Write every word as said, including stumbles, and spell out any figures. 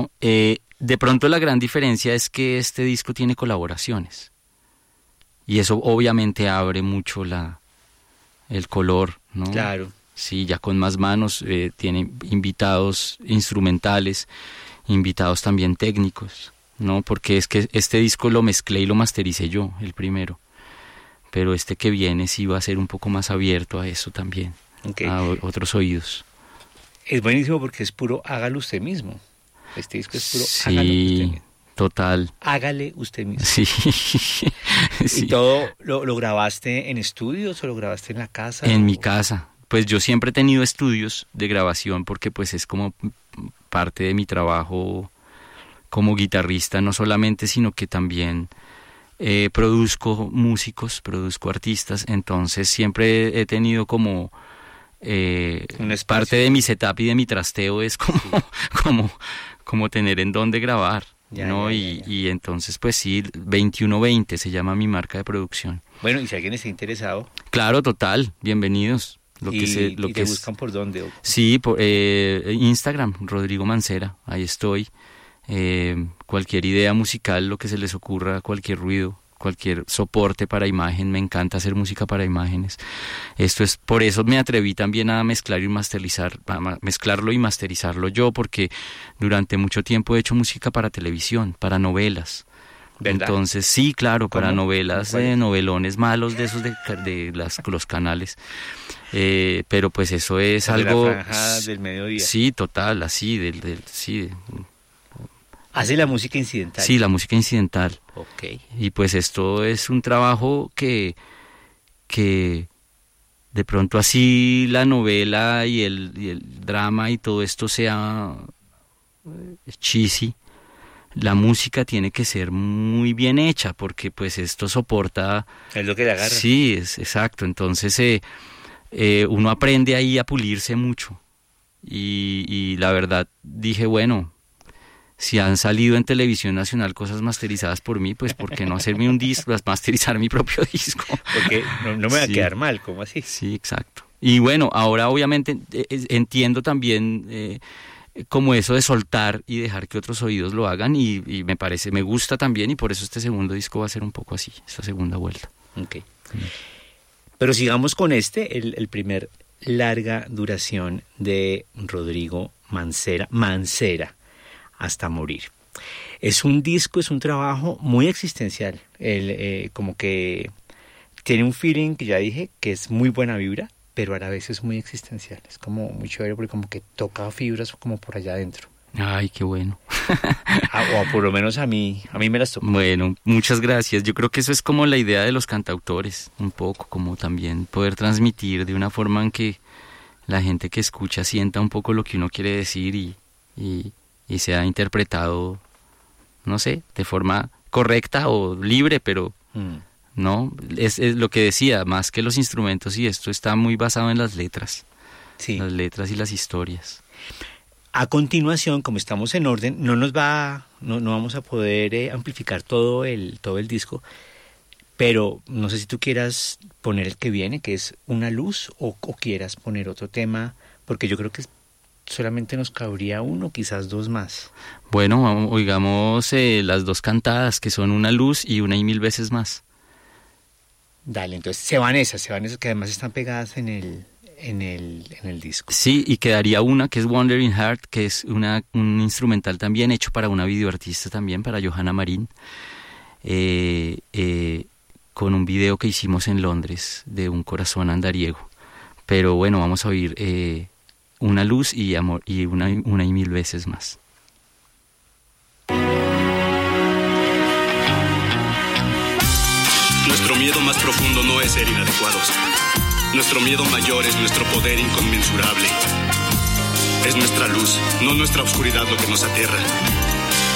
¿no? Eh, de pronto la gran diferencia es que este disco tiene colaboraciones. Y eso obviamente abre mucho la, el color, ¿no? Claro. Sí, ya con más manos, eh, tiene invitados instrumentales, invitados también técnicos, ¿no? Porque es que este disco lo mezclé y lo mastericé yo, el primero. Pero este que viene sí va a ser un poco más abierto a eso también, okay, a otros oídos. Es buenísimo porque es puro hágalo usted mismo. Este disco es puro sí, hágalo usted mismo. Total. Hágale usted mismo. Sí. ¿Y sí. todo lo, lo grabaste en estudios o lo grabaste en la casa? En o... mi casa. Pues yo siempre he tenido estudios de grabación porque pues es como parte de mi trabajo como guitarrista, no solamente, sino que también eh, produzco músicos, produzco artistas, entonces siempre he tenido como... Eh, parte de mi setup y de mi trasteo es como, sí. como, como tener en dónde grabar, ya, ¿no? Ya, y, ya, ya. y entonces pues sí, veintiuno veinte se llama mi marca de producción. Bueno, y si alguien está interesado. Claro, total, bienvenidos. Lo ¿Y, que se, lo y que te es, buscan por dónde? Sí, por eh, Instagram, Rodrigo Mancera, ahí estoy. Eh, cualquier idea musical, lo que se les ocurra, cualquier ruido, cualquier soporte para imagen, me encanta hacer música para imágenes. Esto es, por eso me atreví también a mezclar y masterizar, a mezclarlo y masterizarlo yo, porque durante mucho tiempo he hecho música para televisión, para novelas. ¿Verdad? Entonces, sí, claro, para ¿Cómo? novelas, eh, novelones malos de esos de, de las, los canales. Eh, pero pues eso es de algo... La franja del mediodía. Sí, total, así, del, del, sí. De, ¿Hace la música incidental? Sí, la música incidental. Ok. Y pues esto es un trabajo que, que de pronto así la novela y el, y el drama y todo esto sea cheesy, la música tiene que ser muy bien hecha porque pues esto soporta... Es lo que le agarra. Sí, es exacto. Entonces eh, eh, uno aprende ahí a pulirse mucho. Y, y la verdad dije, bueno... Si han salido en televisión nacional cosas masterizadas por mí, pues ¿por qué no hacerme un disco, masterizar mi propio disco? Porque no, no me va sí. a quedar mal, ¿cómo así? Sí, exacto. Y bueno, ahora obviamente eh, entiendo también eh, como eso de soltar y dejar que otros oídos lo hagan y, y me parece, me gusta también y por eso este segundo disco va a ser un poco así, esta segunda vuelta. Ok. Sí. Pero sigamos con este, el, el primer larga duración de Rodrigo Mancera, Mancera. Hasta morir. Es un disco, es un trabajo muy existencial. El, eh, como que tiene un feeling que ya dije que es muy buena vibra, pero a la vez es muy existencial. Es como muy chévere porque como que toca fibras como por allá adentro. Ay, qué bueno. ah, o por lo menos a mí, a mí me las tocó. Bueno, muchas gracias. Yo creo que eso es como la idea de los cantautores, un poco, como también poder transmitir de una forma en que la gente que escucha sienta un poco lo que uno quiere decir y... y y se ha interpretado, no sé, de forma correcta o libre, pero mm. no, es, es lo que decía, más que los instrumentos y esto está muy basado en las letras, sí. las letras y las historias. A continuación, como estamos en orden, no nos va, no, no vamos a poder eh, amplificar todo el, todo el disco, pero no sé si tú quieras poner el que viene, que es Una Luz, o, o quieras poner otro tema, porque yo creo que es solamente nos cabría uno, quizás dos más. Bueno, oigamos eh, las dos cantadas, que son Una Luz y Una y Mil Veces Más. Dale, entonces se van esas, se van esas que además están pegadas en el, en el, en el disco. Sí, y quedaría una que es Wandering Heart, que es una, un instrumental también hecho para una videoartista también, para Johanna Marín, eh, eh, con un video que hicimos en Londres de Un Corazón Andariego. Pero bueno, vamos a oír... Eh, Una Luz y amor y una, una y mil veces más. Nuestro miedo más profundo no es ser inadecuados. Nuestro miedo mayor es nuestro poder inconmensurable. Es nuestra luz, no nuestra oscuridad lo que nos aterra.